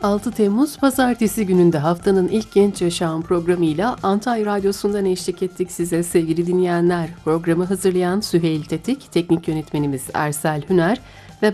6 Temmuz Pazartesi gününde haftanın ilk Genç Yaşam programıyla Antalya Radyosu'ndan eşlik ettik size sevgili dinleyenler. Programı hazırlayan Süheyl Tetik, teknik yönetmenimiz Ersel Hüner ve